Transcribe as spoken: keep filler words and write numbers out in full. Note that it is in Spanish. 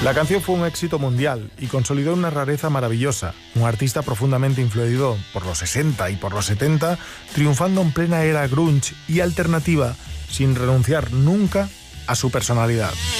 La canción fue un éxito mundial y consolidó una rareza maravillosa, un artista profundamente influido por los sesenta y por los setenta, triunfando en plena era grunge y alternativa, sin renunciar nunca a su personalidad.